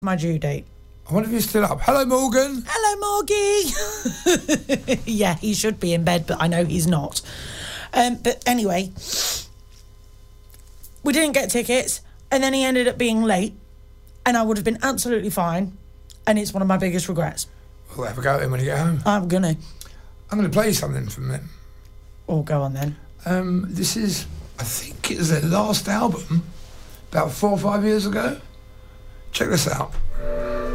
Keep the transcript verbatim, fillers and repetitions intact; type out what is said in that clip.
my due date. I wonder if he's still up. Hello, Morgan. Hello, Morgie. Yeah, he should be in bed, but I know he's not. Um, but anyway, we didn't get tickets, and then he ended up being late, and I would have been absolutely fine, and it's one of my biggest regrets. We'll have a go at him when you get home. I'm gonna. I'm going to play you something from them. Oh, go on then. Um, this is, I think it was their last album, about four or five years ago. Check this out.